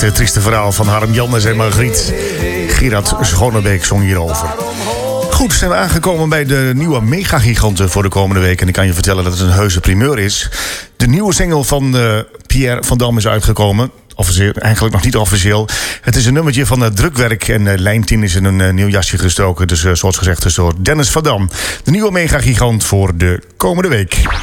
het trieste verhaal van Harm Jannes en Margriet. Gerard Schonebeek zong hierover. Goed, zijn we aangekomen bij de nieuwe megagiganten voor de komende week. En ik kan je vertellen dat het een heuse primeur is. De nieuwe single van Pierre van Dam is uitgekomen. Officieel, eigenlijk nog niet officieel. Het is een nummertje van Drukwerk en Lijn 10 is in een nieuw jasje gestoken. Dus zoals gezegd is door Dennis van Dam. De nieuwe megagigant voor de komende week.